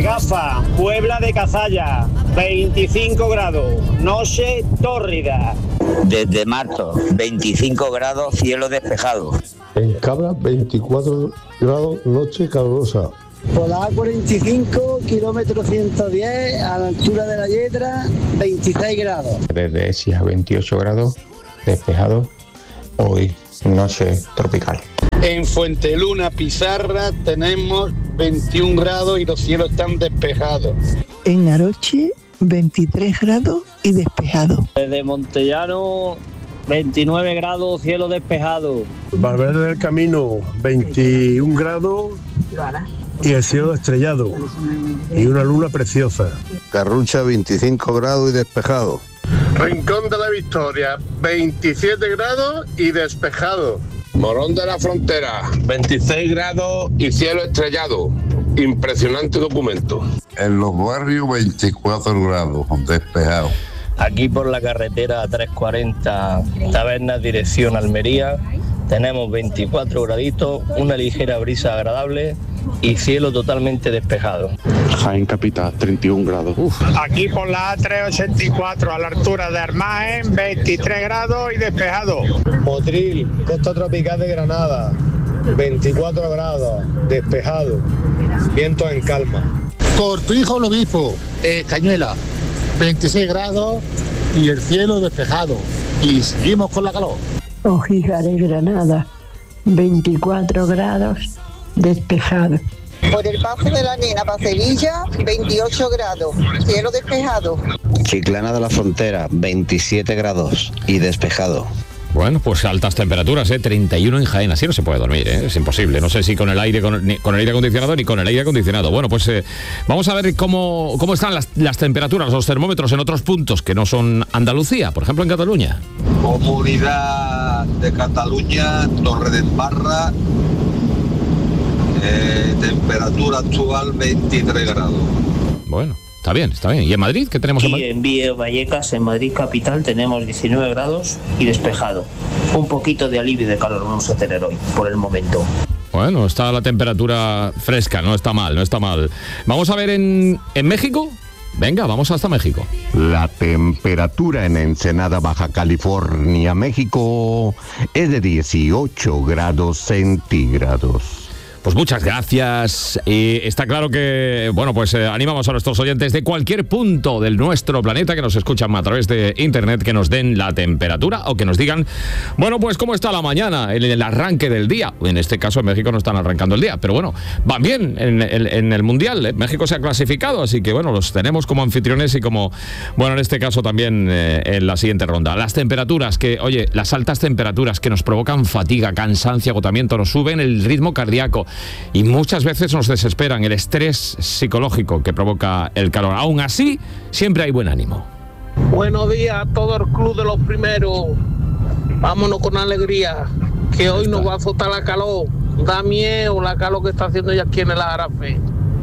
Gafa, Puebla de Cazalla, 25 grados, noche tórrida. Desde marzo, 25 grados, cielo despejado. En Cabra, 24 grados, noche calurosa. Por la A45, kilómetro 110, a la altura de la Yedra, 26 grados. Desde Ecija, 28 grados, despejado. Hoy, noche tropical. En Fuenteluna, Pizarra, tenemos 21 grados y los cielos están despejados. En Aroche, 23 grados y despejado. Desde Montellano, 29 grados, cielo despejado. Valverde del Camino, 21 grados y el cielo estrellado. Y una luna preciosa. Garrucha, 25 grados y despejado. Rincón de la Victoria, 27 grados y despejado. Morón de la Frontera, 26 grados y cielo estrellado. Impresionante documento. En los barrios, 24 grados, despejado. Aquí por la carretera 340, Tabernas, dirección Almería, tenemos 24 graditos, una ligera brisa agradable y cielo totalmente despejado. Jaén Capital, 31 grados. Aquí por la A384, a la altura de Armaen, 23 grados y despejado. Motril, costa tropical de Granada, 24 grados, despejado. Viento en calma. Cortijo el Obispo, Cañuela, 26 grados y el cielo despejado. Y seguimos con la calor. Ojija de Granada, 24 grados, despejado. Por el Paso de la Nena para Sevilla, 28 grados, cielo despejado. Chiclana de la Frontera, 27 grados y despejado. Bueno, pues altas temperaturas, 31 en Jaén, así no se puede dormir, es imposible. No sé si con el aire con el aire acondicionado ni con el aire acondicionado. Bueno, pues vamos a ver cómo están las temperaturas, los termómetros en otros puntos que no son Andalucía, por ejemplo en Cataluña. Comunidad de Cataluña, Torredembarra, temperatura actual 23 grados. Bueno, está bien. ¿Y en Madrid qué tenemos en Madrid? Y en Vío Vallecas, en Madrid capital, tenemos 19 grados y despejado. Un poquito de alivio de calor vamos a tener hoy, por el momento. Bueno, está la temperatura fresca, no está mal. Vamos a ver en México. Venga, vamos hasta México. La temperatura en Ensenada, Baja California, México, es de 18 grados centígrados. Pues muchas gracias. Y está claro que, bueno, pues animamos a nuestros oyentes de cualquier punto del nuestro planeta que nos escuchan a través de internet, que nos den la temperatura o que nos digan, bueno, pues cómo está la mañana, el arranque del día. En este caso en México no están arrancando el día, pero bueno, van bien en el Mundial. México se ha clasificado, así que bueno, los tenemos como anfitriones y como, bueno, en este caso también en la siguiente ronda. Las temperaturas las altas temperaturas que nos provocan fatiga, cansancio, agotamiento, nos suben el ritmo cardíaco. Y muchas veces nos desesperan, el estrés psicológico que provoca el calor. Aún así, siempre hay buen ánimo. Buenos días a todo el club de los primeros. Vámonos con alegría, que hoy nos va a azotar la calor. Da miedo la calor que está haciendo ya aquí en el Jarafe.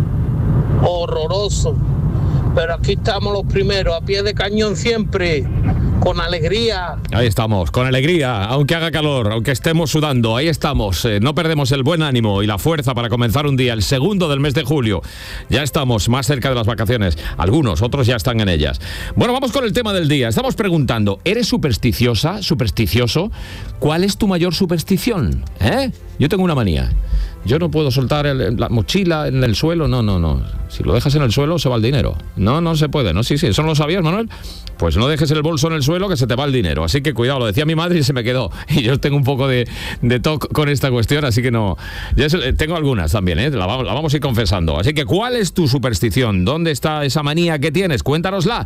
Horroroso. Pero aquí estamos los primeros, a pie de cañón siempre. Con alegría. Ahí estamos, con alegría, aunque haga calor, aunque estemos sudando, ahí estamos. No perdemos el buen ánimo y la fuerza para comenzar un día, el segundo del mes de julio. Ya estamos más cerca de las vacaciones. Algunos, otros ya están en ellas. Bueno, vamos con el tema del día. Estamos preguntando, ¿eres supersticiosa, supersticioso? ¿Cuál es tu mayor superstición? Yo tengo una manía. Yo no puedo soltar la mochila en el suelo, no. Si lo dejas en el suelo, se va el dinero. No se puede, ¿no? Sí, ¿eso no lo sabías, Manuel? Pues no dejes el bolso en el suelo, que se te va el dinero. Así que cuidado, lo decía mi madre y se me quedó. Y yo tengo un poco de toque con esta cuestión, así que no. Tengo algunas también, la vamos a ir confesando. Así que, ¿cuál es tu superstición? ¿Dónde está esa manía que tienes? Cuéntanosla.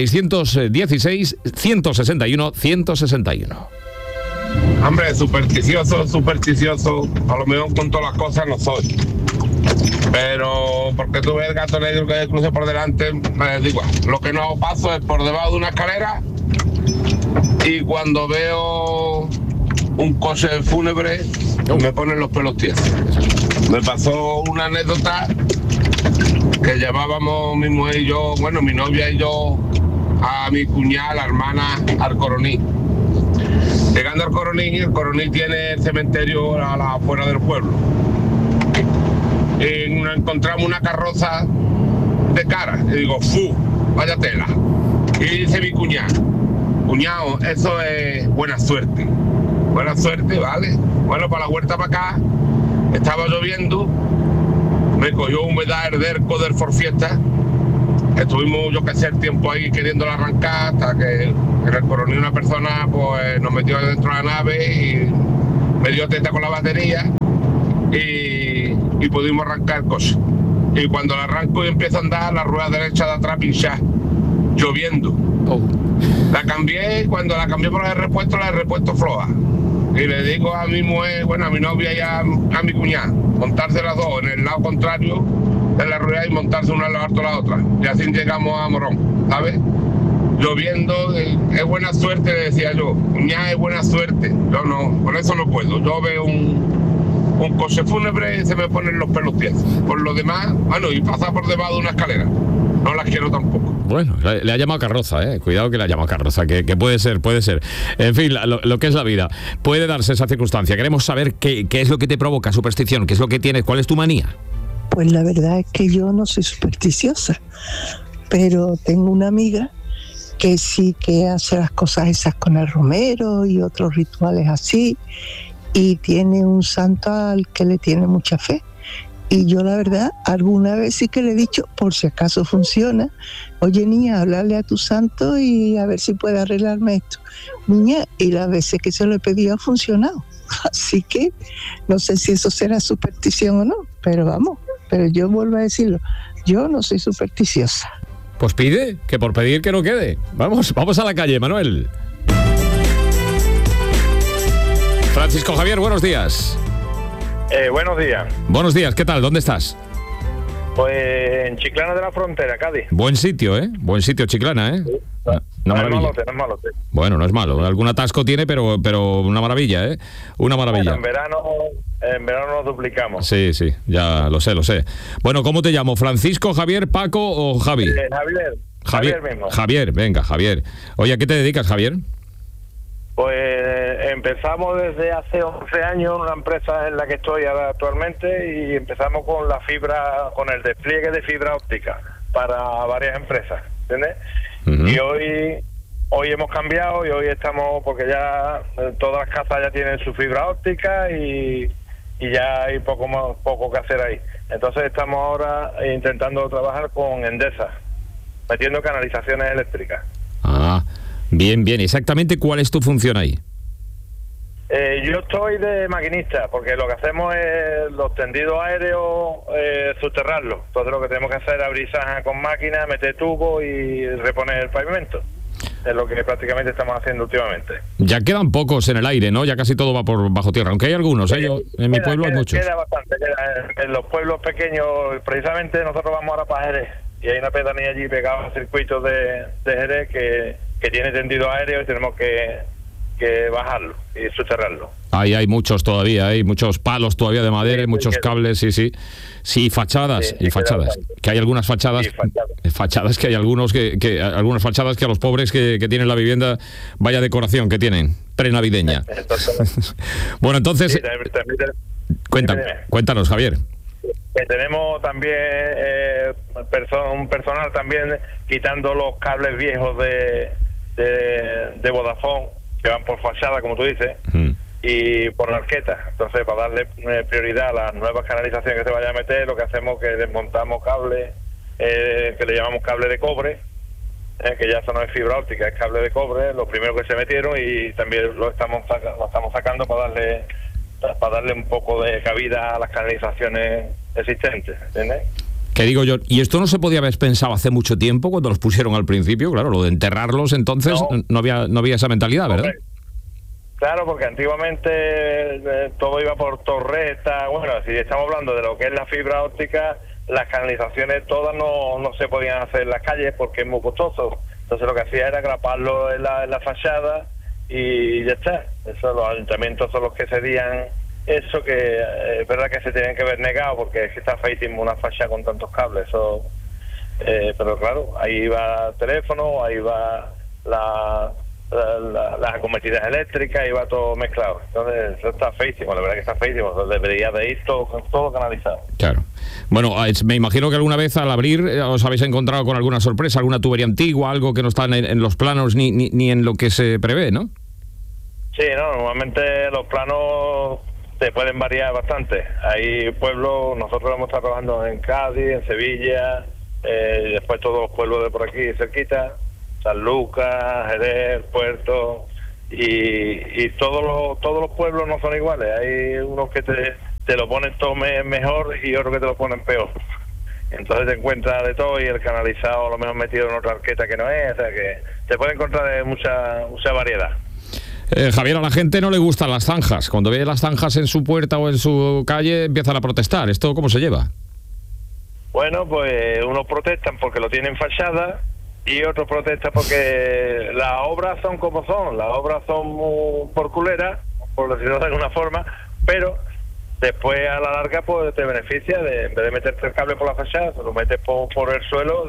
616-161-161. Hombre, supersticioso, a lo mejor con todas las cosas no soy. Pero porque tú ves el gato negro que cruce por delante, me digo, lo que no paso es por debajo de una escalera y cuando veo un coche fúnebre me ponen los pelos tiesos. Me pasó una anécdota que llevábamos mi mujer y yo, bueno, mi novia y yo, a mi cuñada, la hermana, al Coroní. Llegando al Coroní, el Coroní tiene el cementerio a la afuera del pueblo. Encontramos una carroza de cara. Y digo, vaya tela. Y dice mi cuñado, eso es buena suerte. Buena suerte, vale. Bueno, para la huerta para acá, estaba lloviendo, me cogió humedad el derco del Forfiesta. Estuvimos, yo qué sé, el tiempo ahí queriéndola arrancar hasta que en el coronel una persona pues nos metió dentro de la nave y me dio teta con la batería y pudimos arrancar el coche. Y cuando la arranco y empiezo a andar, la rueda derecha de atrás pinchada, lloviendo. La cambié, cuando la cambié por la de repuesto floja. Y le digo a mi mujer, bueno, a mi novia y a mi cuñada, montarse las dos en el lado contrario de la rueda y montarse una al lado de la otra. Y así llegamos a Morón, ¿sabes? Lloviendo, es buena suerte, le decía yo. Cuñada, es buena suerte. Yo no, por eso no puedo. Yo veo un coche fúnebre y se me ponen los pelos tiesos. Por lo demás, y pasar por debajo de una escalera. No las quiero tampoco. Bueno, le ha llamado carroza, cuidado que le ha llamado carroza, que puede ser. En fin, lo que es la vida. Puede darse esa circunstancia. Queremos saber qué es lo que te provoca superstición, qué es lo que tienes, cuál es tu manía. Pues la verdad es que yo no soy supersticiosa, pero tengo una amiga que sí que hace las cosas esas con el romero y otros rituales así, y tiene un santo al que le tiene mucha fe. Y yo la verdad, alguna vez sí que le he dicho, por si acaso funciona, oye niña, háblale a tu santo y a ver si puede arreglarme esto. Niña, y las veces que se lo he pedido ha funcionado. Así que no sé si eso será superstición o no, pero vamos, pero yo vuelvo a decirlo, yo no soy supersticiosa. Pues pide, que por pedir que no quede. Vamos a la calle, Manuel. Francisco Javier, buenos días. Buenos días. Buenos días, ¿qué tal? ¿Dónde estás? Pues en Chiclana de la Frontera, Cádiz. Buen sitio, Buen sitio, Chiclana, Sí. No es malote. Bueno, no es malo. Algún atasco tiene, pero una maravilla, Una maravilla. Bueno, en verano nos duplicamos. Sí, ya lo sé. Bueno, ¿cómo te llamo? ¿Francisco, Javier, Paco o Javi? Javier mismo. Javier, venga, Javier. Oye, ¿a qué te dedicas, Javier? Pues empezamos desde hace 11 años una empresa en la que estoy ahora actualmente y empezamos con la fibra, con el despliegue de fibra óptica para varias empresas, ¿entiendes? Uh-huh. Y hoy hemos cambiado y hoy estamos, porque ya todas las casas ya tienen su fibra óptica y ya hay poco que hacer ahí. Entonces estamos ahora intentando trabajar con Endesa, metiendo canalizaciones eléctricas. Bien. Exactamente, ¿cuál es tu función ahí? Yo estoy de maquinista, porque lo que hacemos es los tendidos aéreos, subterrarlos. Entonces lo que tenemos que hacer es abrir zanja con máquina, meter tubo y reponer el pavimento. Es lo que prácticamente estamos haciendo últimamente. Ya quedan pocos en el aire, ¿no? Ya casi todo va por bajo tierra, aunque hay algunos, en mi pueblo hay muchos. Queda bastante. En los pueblos pequeños, precisamente nosotros vamos ahora para Jerez, y hay una pedanía allí pegada al circuito de Jerez que tiene tendido aéreo y tenemos que bajarlo y subterrarlo. Hay muchos todavía, hay muchos palos todavía de madera, y muchos cables, sí, fachadas, que hay algunas fachadas, fachadas que hay algunos algunas fachadas que a los pobres que tienen la vivienda, vaya decoración que tienen, prenavideña. Bueno, entonces, cuéntanos, Javier. Tenemos también un personal también quitando los cables viejos de Vodafone que van por fachada, como tú dices, y por la arqueta. Entonces, para darle prioridad a las nuevas canalizaciones que se vayan a meter, lo que hacemos es que desmontamos cables que le llamamos cable de cobre, que ya eso no es fibra óptica, es cable de cobre, los primeros que se metieron, y también lo estamos sacando para darle un poco de cabida a las canalizaciones existentes, ¿entiendes? ¿Qué digo yo? ¿Y esto no se podía haber pensado hace mucho tiempo cuando los pusieron al principio? Claro, lo de enterrarlos entonces no había esa mentalidad, ¿verdad? Claro, porque antiguamente todo iba por torreta. Bueno, si estamos hablando de lo que es la fibra óptica, las canalizaciones todas no se podían hacer en las calles porque es muy costoso. Entonces lo que hacía era graparlo en la fachada y ya está. Eso, los ayuntamientos son los que cedían eso, que es verdad que se tienen que haber negado porque es que está feísimo una fachada con tantos cables. Pero claro, ahí va el teléfono, ahí va la las acometidas eléctricas y va todo mezclado. Entonces eso está feísimo, la verdad que está feísimo. Entonces, debería de ir todo canalizado. Claro. Bueno, me imagino que alguna vez al abrir os habéis encontrado con alguna sorpresa, alguna tubería antigua, algo que no está en los planos ni en lo que se prevé, ¿no? Sí, no, normalmente los planos te pueden variar bastante. Hay pueblos, nosotros hemos estado trabajando en Cádiz, en Sevilla, y después todos los pueblos de por aquí cerquita, San Lucas, Jerez, Puerto, y todos los pueblos no son iguales. Hay unos que te lo ponen todo mejor y otros que te lo ponen peor. Entonces te encuentras de todo y el canalizado a lo mejor metido en otra arqueta que no es, o sea que te puedes encontrar de mucha variedad. Javier, a la gente no le gustan las zanjas. Cuando ve las zanjas en su puerta o en su calle empiezan a protestar. ¿Esto cómo se lleva? Bueno, pues unos protestan porque lo tienen fachada y otros protestan porque las obras son como son. Las obras son muy por culera, por decirlo de alguna forma, pero después a la larga pues te beneficia en vez de meterte el cable por la fachada, te lo metes por el suelo.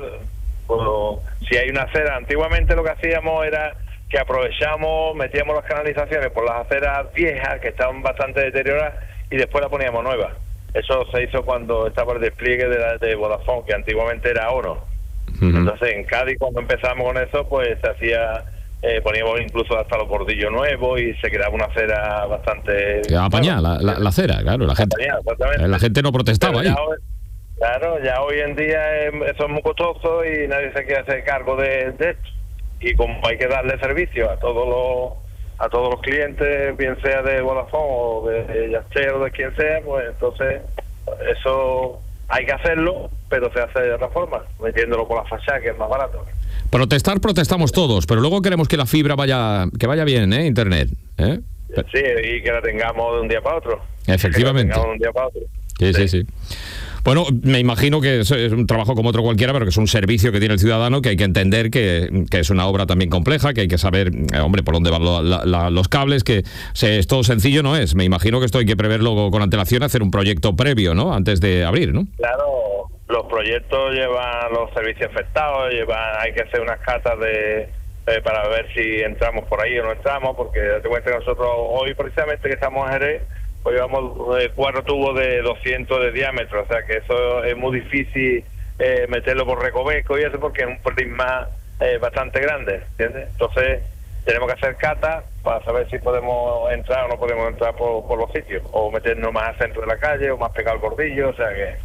Pues, si hay una acera, antiguamente lo que hacíamos era que aprovechamos, metíamos las canalizaciones por las aceras viejas que estaban bastante deterioradas y después las poníamos nuevas. Eso se hizo cuando estaba el despliegue de Vodafone, que antiguamente era ONO. Entonces en Cádiz cuando empezamos con eso pues se hacía, poníamos incluso hasta los bordillos nuevos y se creaba una acera bastante... Apañada la acera, claro, la gente no protestaba ahí. Claro, ya hoy en día eso es muy costoso y nadie se quiere hacer cargo de esto. Y como hay que darle servicio a todos los clientes, bien sea de Vodafone o de Yastel o de quien sea, pues entonces eso hay que hacerlo, pero se hace de otra forma, metiéndolo por la fachada, que es más barato. Protestamos todos, pero luego queremos que la fibra vaya bien, Internet. Sí, y que la tengamos de un día para otro. Efectivamente. Sí. Bueno, me imagino que es un trabajo como otro cualquiera, pero que es un servicio que tiene el ciudadano, que hay que entender que es una obra también compleja, que hay que saber, por dónde van los cables, que esto sencillo no es. Me imagino que esto hay que preverlo con antelación, hacer un proyecto previo, ¿no? Antes de abrir, ¿no? Claro, los proyectos llevan los servicios afectados, hay que hacer unas catas para ver si entramos por ahí o no entramos, porque te cuenta que nosotros hoy precisamente que estamos en Jerez, pues llevamos 4 tubos de 200 de diámetro, o sea que eso es muy difícil meterlo por recoveco y eso porque es un prisma bastante grande, ¿entiendes? Entonces tenemos que hacer catas para saber si podemos entrar o no podemos entrar por los sitios, o meternos más al centro de la calle o más pegado al bordillo, o sea que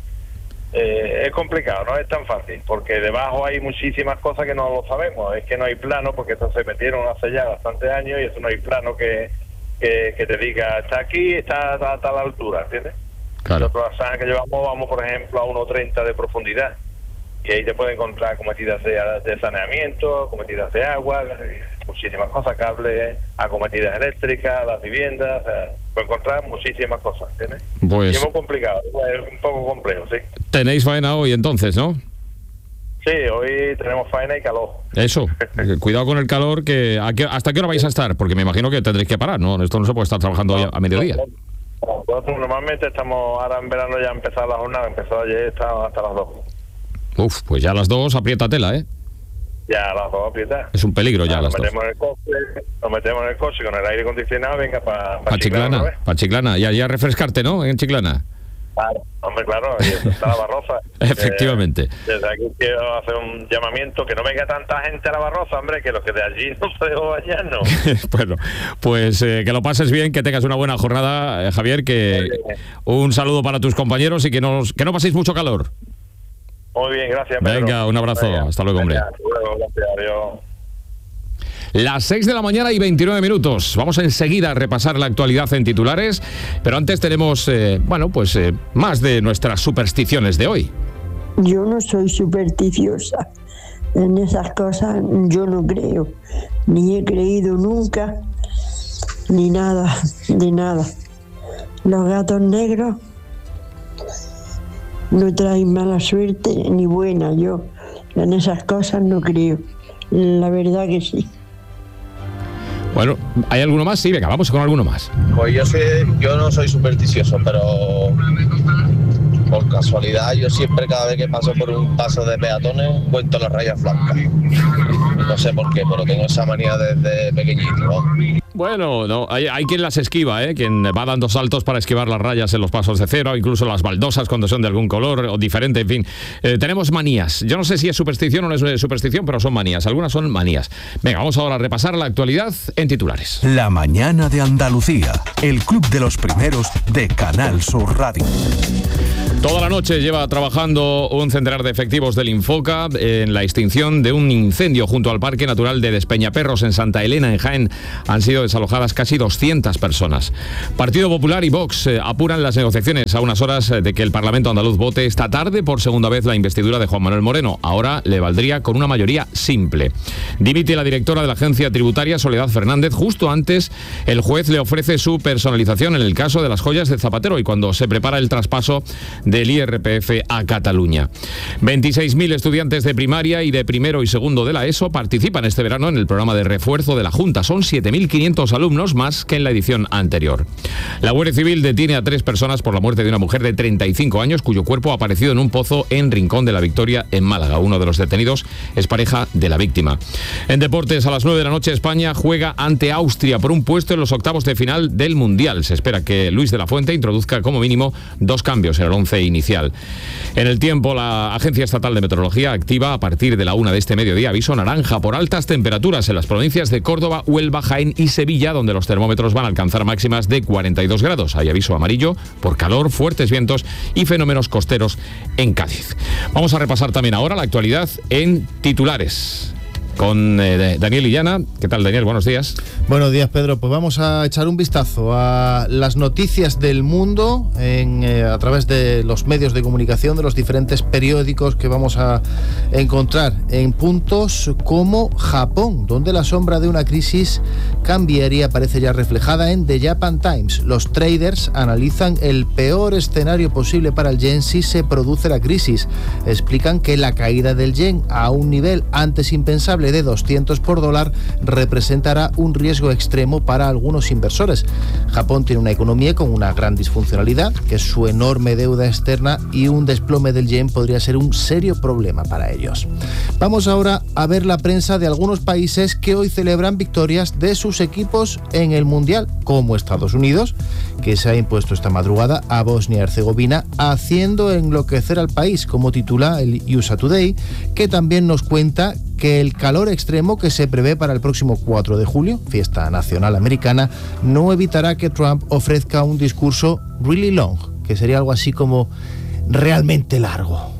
es complicado, no es tan fácil, porque debajo hay muchísimas cosas que no lo sabemos, es que no hay plano, porque esto se metieron hace ya bastantes años y eso no hay plano que te diga, está aquí, está a tal altura, ¿entiendes? Claro. Nosotros las zanjas que llevamos, vamos por ejemplo a 1,30 de profundidad, y ahí te puedes encontrar acometidas de saneamiento, acometidas de agua, muchísimas cosas, cables, acometidas eléctricas, las viviendas, o sea, puedes encontrar muchísimas cosas, ¿entiendes? Pues... Y es muy complicado, es un poco complejo, sí. Tenéis faena hoy entonces, ¿no? Sí, hoy tenemos faena y calor. Eso, cuidado con el calor, ¿hasta qué hora vais a estar? Porque me imagino que tendréis que parar, ¿no? Esto no se puede estar trabajando hoy a mediodía. Nosotros normalmente estamos, ahora en verano ya ha empezado la jornada, empezó ayer, está hasta las 2. Uf, pues ya a las 2 aprieta tela, ¿eh? Ya a las 2 aprieta. Es un peligro ya a las 2. Nos metemos en el coche con el aire acondicionado, venga para Chiclana. Para Chiclana, y allá refrescarte, ¿no? En Chiclana. Claro, hombre, claro, y eso está la Barroza. Efectivamente. Desde aquí quiero hacer un llamamiento, que no venga tanta gente a la Barroza, hombre, que los que de allí no podemos bañarnos. Bueno, pues que lo pases bien, que tengas una buena jornada, Javier, que un saludo para tus compañeros y que no paséis mucho calor. Muy bien, gracias, Pedro. Venga, un abrazo. Hasta luego, hombre. Hasta luego, gracias, adiós. Las 6 de la mañana y 29 minutos. Vamos enseguida a repasar la actualidad en titulares, pero antes tenemos, más de nuestras supersticiones de hoy. Yo no soy supersticiosa. En esas cosas yo no creo. Ni he creído nunca, ni nada, de nada. Los gatos negros no traen mala suerte ni buena. Yo en esas cosas no creo. La verdad que sí. Bueno, ¿hay alguno más? Sí, venga, vamos con alguno más. Pues yo no soy supersticioso, pero por casualidad, yo siempre, cada vez que paso por un paso de peatones, cuento las rayas blancas. No sé por qué, pero tengo esa manía desde pequeñito, ¿no? Bueno, no, hay quien las esquiva, quien va dando saltos para esquivar las rayas en los pasos de cero, incluso las baldosas cuando son de algún color o diferente, en fin. Tenemos manías. Yo no sé si es superstición o no es superstición, pero son manías. Algunas son manías. Venga, vamos ahora a repasar la actualidad en titulares. La mañana de Andalucía, el club de los primeros de Canal Sur Radio. Toda la noche lleva trabajando un centenar de efectivos del Infoca en la extinción de un incendio junto al Parque Natural de Despeñaperros en Santa Elena, en Jaén. Han sido desalojadas casi 200 personas. Partido Popular y Vox apuran las negociaciones a unas horas de que el Parlamento andaluz vote esta tarde por segunda vez la investidura de Juan Manuel Moreno. Ahora le valdría con una mayoría simple. Dimite la directora de la Agencia Tributaria, Soledad Fernández. Justo antes, el juez le ofrece su personalización en el caso de las joyas de Zapatero y cuando se prepara el traspaso del IRPF a Cataluña. 26.000 estudiantes de primaria y de primero y segundo de la ESO participan este verano en el programa de refuerzo de la Junta. Son 7.500 alumnos más que en la edición anterior. La Guardia Civil detiene a 3 personas por la muerte de una mujer de 35 años cuyo cuerpo ha aparecido en un pozo en Rincón de la Victoria, en Málaga. Uno de los detenidos es pareja de la víctima. En deportes, a las 9 de la noche, España juega ante Austria por un puesto en los octavos de final del Mundial. Se espera que Luis de la Fuente introduzca como mínimo 2 cambios en el 11 inicial. En el tiempo, la Agencia Estatal de Meteorología activa a partir de la 1 de este mediodía aviso naranja por altas temperaturas en las provincias de Córdoba, Huelva, Jaén y Sevilla, donde los termómetros van a alcanzar máximas de 42 grados. Hay aviso amarillo por calor, fuertes vientos y fenómenos costeros en Cádiz. Vamos a repasar también ahora la actualidad en titulares con Daniel Illana. ¿Qué tal, Daniel? Buenos días. Buenos días, Pedro. Pues vamos a echar un vistazo a las noticias del mundo a través de los medios de comunicación, de los diferentes periódicos que vamos a encontrar en puntos como Japón, donde la sombra de una crisis cambiaria aparece ya reflejada en The Japan Times. Los traders analizan el peor escenario posible para el yen si se produce la crisis. Explican que la caída del yen a un nivel antes impensable de 200 por dólar representará un riesgo extremo para algunos inversores. Japón tiene una economía con una gran disfuncionalidad, que es su enorme deuda externa, y un desplome del yen podría ser un serio problema para ellos. Vamos ahora a ver la prensa de algunos países que hoy celebran victorias de sus equipos en el Mundial, como Estados Unidos, que se ha impuesto esta madrugada a Bosnia y Herzegovina, haciendo enloquecer al país, como titula el USA Today, que también nos cuenta que el calor extremo que se prevé para el próximo 4 de julio, fiesta nacional americana, no evitará que Trump ofrezca un discurso really long, que sería algo así como realmente largo.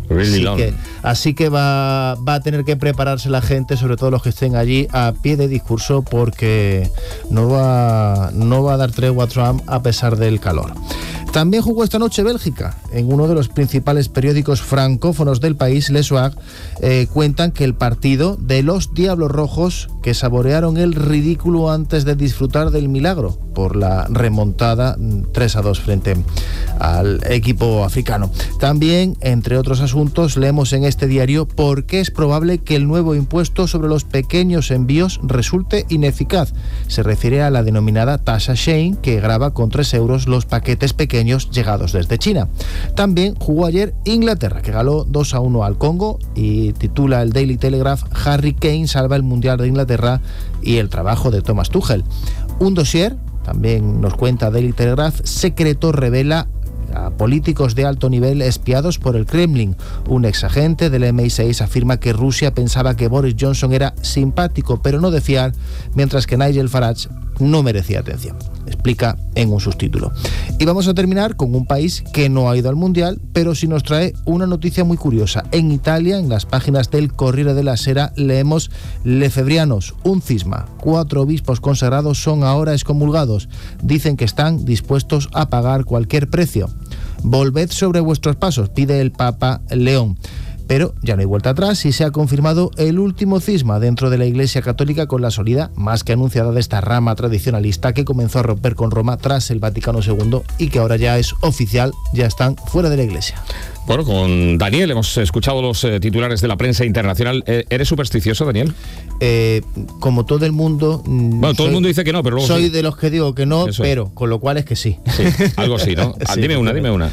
Así que va a tener que prepararse la gente, sobre todo los que estén allí, a pie de discurso, porque no va a dar tregua a Trump a pesar del calor. También jugó esta noche Bélgica. En uno de los principales periódicos francófonos del país, Le Soir, cuentan que el partido de los Diablos Rojos, que saborearon el ridículo antes de disfrutar del milagro por la remontada 3-2 frente al equipo africano. También, entre otros asuntos, leemos en este diario por qué es probable que el nuevo impuesto sobre los pequeños envíos resulte ineficaz. Se refiere a la denominada tasa Shein, que grava con 3 euros los paquetes pequeños llegados desde China. También jugó ayer Inglaterra, que ganó 2-1 al Congo, y titula el Daily Telegraph: Harry Kane salva el Mundial de Inglaterra y el trabajo de Thomas Tuchel. Un dossier, también nos cuenta Daily Telegraph, secreto, revela a políticos de alto nivel espiados por el Kremlin. Un exagente del MI6 afirma que Rusia pensaba que Boris Johnson era simpático pero no de fiar, mientras que Nigel Farage no merecía atención. Explica en un subtítulo. Y vamos a terminar con un país que no ha ido al Mundial, pero sí nos trae una noticia muy curiosa. En Italia, en las páginas del Corriere della Sera, leemos: Lefebrianos, un cisma. 4 obispos consagrados son ahora excomulgados. Dicen que están dispuestos a pagar cualquier precio. Volved sobre vuestros pasos, pide el Papa León. Pero ya no hay vuelta atrás y se ha confirmado el último cisma dentro de la Iglesia Católica, con la salida más que anunciada de esta rama tradicionalista que comenzó a romper con Roma tras el Vaticano II y que ahora ya es oficial, ya están fuera de la Iglesia. Bueno, con Daniel hemos escuchado los titulares de la prensa internacional. ¿Eres supersticioso, Daniel? Como todo el mundo... Bueno, todo el mundo dice que no, pero luego soy sí. De los que digo que no, Eso pero con lo cual es que sí. Sí, algo sí, ¿no? Sí, dime una.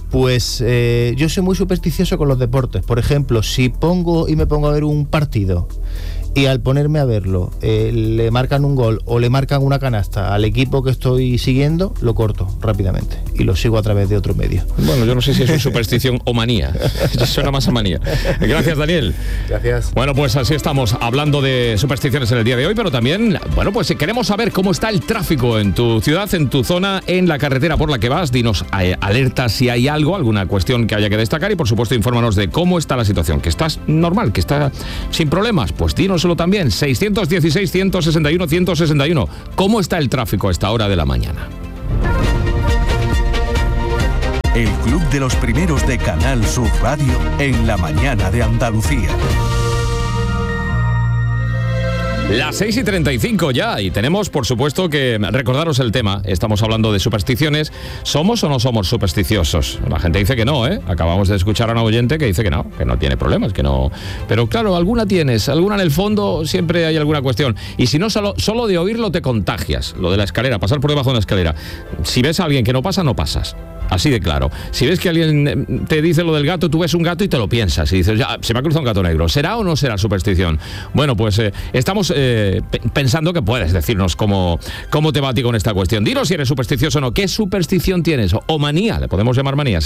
Pues yo soy muy supersticioso con los deportes. Por ejemplo, si me pongo a ver un partido y al ponerme a verlo le marcan un gol o le marcan una canasta al equipo que estoy siguiendo, lo corto rápidamente y lo sigo a través de otro medio. Bueno, yo no sé si es superstición o manía. Suena más a manía. Gracias, Daniel. Gracias. Bueno, pues así estamos hablando de supersticiones en el día de hoy, pero también, bueno, pues queremos saber cómo está el tráfico en tu ciudad, en tu zona, en la carretera por la que vas. Dinos alerta si hay alguna cuestión que haya que destacar y, por supuesto, infórmanos de cómo está la situación. Que estás normal, que está sin problemas, pues dínoslo también. 616-161-161. ¿Cómo está el tráfico a esta hora de la mañana? El Club de los Primeros de Canal Sur Radio en la mañana de Andalucía. Las 6:35 ya, y tenemos, por supuesto, que recordaros el tema. Estamos hablando de supersticiones. ¿Somos o no somos supersticiosos? La gente dice que no, ¿eh? Acabamos de escuchar a una oyente que dice que no tiene problemas, que no. Pero claro, alguna tienes, alguna en el fondo, siempre hay alguna cuestión. Y si no, solo de oírlo te contagias. Lo de la escalera, pasar por debajo de una escalera. Si ves a alguien que no pasa, no pasas. Así de claro. Si ves que alguien te dice lo del gato, tú ves un gato y te lo piensas. Y dices, ya, se me ha cruzado un gato negro. ¿Será o no será superstición? Bueno, pues estamos pensando que puedes decirnos cómo te va a ti con esta cuestión. Dinos si eres supersticioso o no. ¿Qué superstición tienes? O manía, le podemos llamar manía.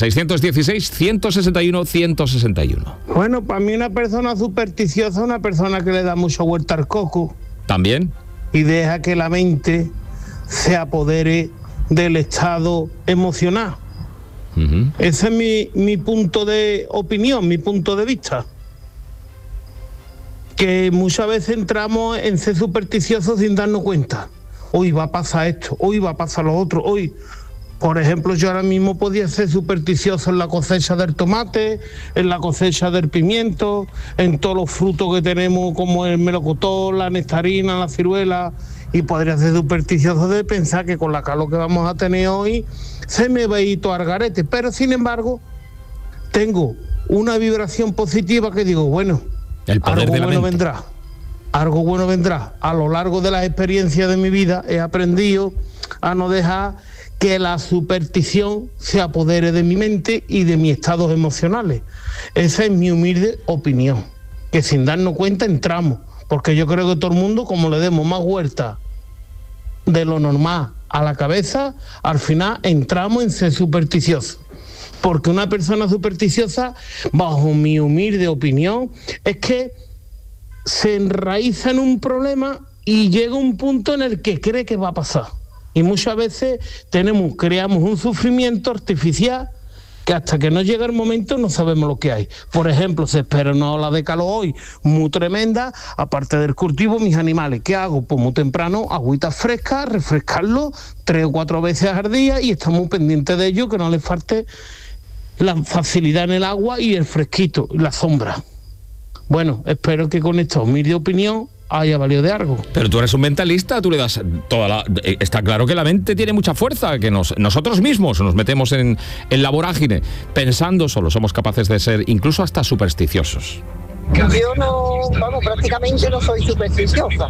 616-161-161. Bueno, para mí una persona supersticiosa es una persona que le da mucha vuelta al coco. ¿También? Y deja que la mente se apodere del estado emocional. Uh-huh. Ese es mi punto de opinión, mi punto de vista. Que muchas veces entramos en ser supersticiosos sin darnos cuenta. Hoy va a pasar esto, hoy va a pasar lo otro, hoy. Por ejemplo, yo ahora mismo podía ser supersticioso en la cosecha del tomate, en la cosecha del pimiento, en todos los frutos que tenemos como el melocotón, la nectarina, la ciruela, y podría ser supersticioso de pensar que con la calor que vamos a tener hoy se me va a ir todo al garete. Pero sin embargo, tengo una vibración positiva que digo, bueno, algo bueno vendrá. A lo largo de las experiencias de mi vida he aprendido a no dejar que la superstición se apodere de mi mente y de mis estados emocionales. Esa es mi humilde opinión, que sin darnos cuenta entramos, porque yo creo que todo el mundo, como le demos más vuelta de lo normal a la cabeza, al final entramos en ser supersticiosos. Porque una persona supersticiosa, bajo mi humilde opinión, es que se enraiza en un problema y llega un punto en el que cree que va a pasar. Y muchas veces creamos un sufrimiento artificial que hasta que no llega el momento no sabemos lo que hay. Por ejemplo, se espera una ola de calor hoy muy tremenda, aparte del cultivo, mis animales, ¿qué hago? Pues muy temprano, agüita fresca, refrescarlo 3 o 4 veces al día y estamos pendientes de ello, que no les falte la facilidad en el agua y el fresquito, la sombra. Bueno, espero que con esta humilde opinión haya valido de algo. Pero tú eres un mentalista, tú le das toda la... Está claro que la mente tiene mucha fuerza, que nosotros mismos nos metemos en la vorágine, pensando solo, somos capaces de ser incluso hasta supersticiosos. Yo prácticamente no soy supersticiosa.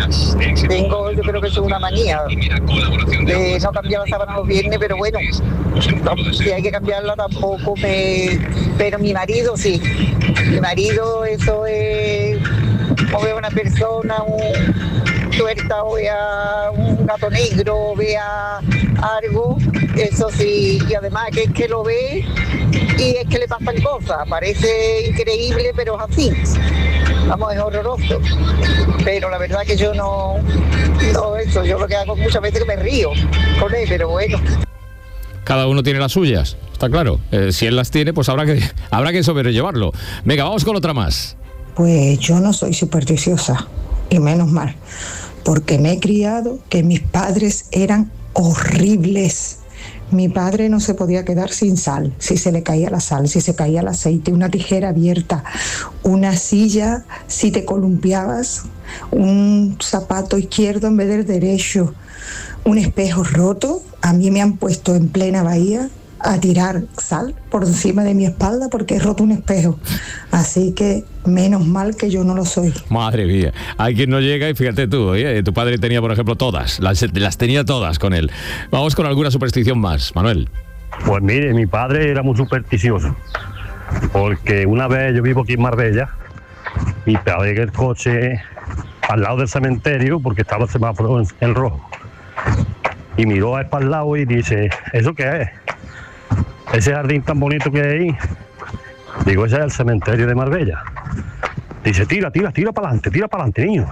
Yo creo que es una manía de no cambiar la sábana los viernes, pero bueno, si hay que cambiarla tampoco pero mi marido sí. Mi marido, eso es... O vea una persona tuerta, o vea un gato negro, o vea algo, eso sí, y además que es que lo ve y es que le pasan cosas, parece increíble, pero es así. Vamos, es horroroso. Pero la verdad que yo no eso, yo lo que hago muchas veces es que me río con él, pero bueno. Cada uno tiene las suyas, está claro. Si él las tiene, pues habrá que sobrellevarlo. Venga, vamos con otra más. Pues yo no soy supersticiosa, y menos mal, porque me he criado que mis padres eran horribles. Mi padre no se podía quedar sin sal, si se le caía la sal, si se caía el aceite, una tijera abierta, una silla, si te columpiabas, un zapato izquierdo en vez del derecho, un espejo roto. A mí me han puesto en plena bahía a tirar sal por encima de mi espalda porque he roto un espejo. Así que menos mal que yo no lo soy. Madre mía, hay quien no llega y fíjate tú, tu padre tenía, por ejemplo, todas, las tenía todas con él. Vamos con alguna superstición más, Manuel. Pues mire, mi padre era muy supersticioso, porque una vez yo vivo aquí en Marbella y paré el coche al lado del cementerio porque estaba el semáforo en rojo. Y miró para el lado y dice, ¿eso qué es? Ese jardín tan bonito que hay ahí. Digo, ese es el cementerio de Marbella. Dice, tira para adelante, niño.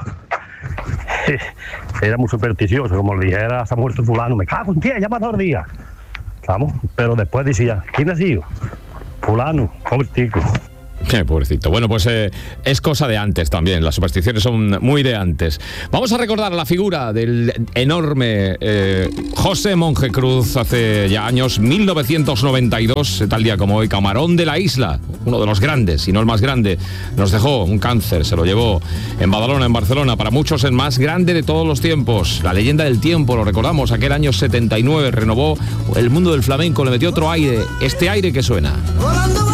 Era muy supersticioso, como le dijera, se ha muerto fulano, me cago en 10, ya para 2 días. ¿Vamos? Pero después decía, ¿quién ha sido? Fulano, pobretico. Qué pobrecito. Bueno, pues es cosa de antes también. Las supersticiones son muy de antes. Vamos a recordar la figura del enorme José Monje Cruz hace ya años, 1992, tal día como hoy, camarón de la isla, uno de los grandes, si no el más grande. Nos dejó un cáncer, se lo llevó en Badalona, en Barcelona. Para muchos el más grande de todos los tiempos. La leyenda del tiempo, lo recordamos, aquel año 79 renovó el mundo del flamenco, le metió otro aire, este aire que suena.